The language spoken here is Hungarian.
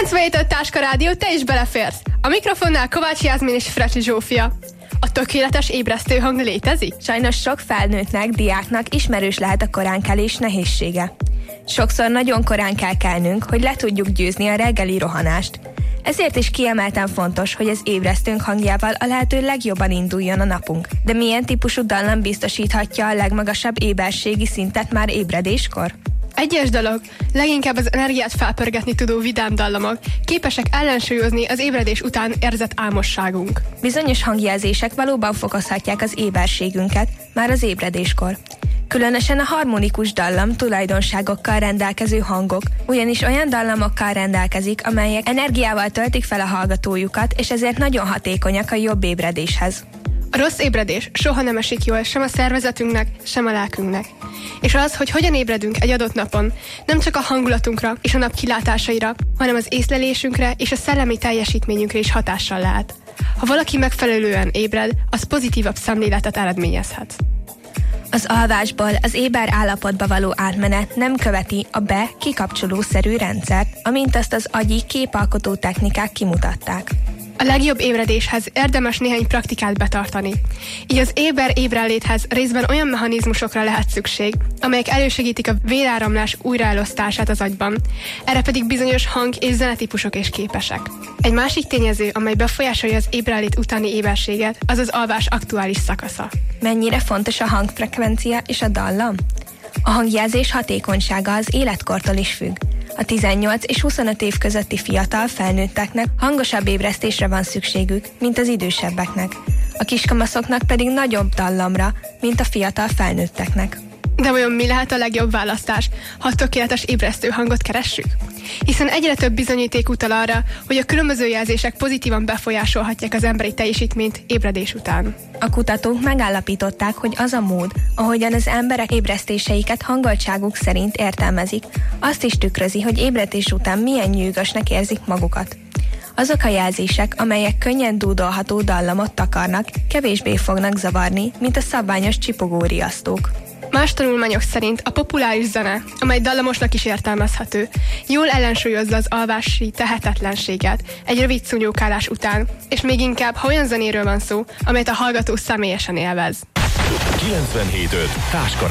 97 Táska Rádió, te is beleférsz. A mikrofonnál Kovács Jászmin és Frecsi Zsófia. A tökéletes ébresztő hang létezik? Sajnos sok felnőttnek, diáknak ismerős lehet a koránkelés nehézsége. Sokszor nagyon korán kell kelnünk, hogy le tudjuk győzni a reggeli rohanást. Ezért is kiemelten fontos, hogy az ébresztőnk hangjával a lehető legjobban induljon a napunk. De milyen típusú dallam biztosíthatja a legmagasabb éberségi szintet már ébredéskor? Egyes dolog, leginkább az energiát felpörgetni tudó vidám dallamok képesek ellensúlyozni az ébredés után érzett álmosságunk. Bizonyos hangjelzések valóban fokozhatják az éberségünket már az ébredéskor. Különösen a harmonikus dallam tulajdonságokkal rendelkező hangok, ugyanis olyan dallamokkal rendelkezik, amelyek energiával töltik fel a hallgatójukat, és ezért nagyon hatékonyak a jobb ébredéshez. A rossz ébredés soha nem esik jól sem a szervezetünknek, sem a lelkünknek. És az, hogy hogyan ébredünk egy adott napon, nem csak a hangulatunkra és a nap kilátásaira, hanem az észlelésünkre és a szellemi teljesítményünkre is hatással lehet. Ha valaki megfelelően ébred, az pozitívabb szemléletet eredményezhet. Az alvásból az éber állapotba való átmenet nem követi a be-kikapcsolószerű rendszert, amint azt az agyi képalkotó technikák kimutatták. A legjobb ébredéshez érdemes néhány praktikát betartani. Így az ébrenléthez részben olyan mechanizmusokra lehet szükség, amelyek elősegítik a véráramlás újraelosztását az agyban. Erre pedig bizonyos hang- és zenetípusok is képesek. Egy másik tényező, amely befolyásolja az ébrenlét utáni éberséget, az az alvás aktuális szakasza. Mennyire fontos a hangfrekvencia és a dallam? A hangjelzés hatékonysága az életkortól is függ. A 18 és 25 év közötti fiatal felnőtteknek hangosabb ébresztésre van szükségük, mint az idősebbeknek. A kiskamaszoknak pedig nagyobb dallamra, mint a fiatal felnőtteknek. De vajon mi lehet a legjobb választás, ha a tökéletes ébresztő hangot keressük? Hiszen egyre több bizonyíték utal arra, hogy a különböző jelzések pozitívan befolyásolhatják az emberi teljesítményt ébredés után. A kutatók megállapították, hogy az a mód, ahogyan az emberek ébresztéseiket hangoltságuk szerint értelmezik, azt is tükrözi, hogy ébredés után milyen nyűgösnek érzik magukat. Azok a jelzések, amelyek könnyen dúdolható dallamot takarnak, kevésbé fognak zavarni, mint a szabványos csipogó riasztók. Más tanulmányok szerint a populáris zene, amely dallamosnak is értelmezhető, jól ellensúlyozza az alvási tehetetlenséget egy rövid szúnyókálás után, és még inkább, ha olyan zenéről van szó, amelyet a hallgató személyesen élvez. 97.5 Táska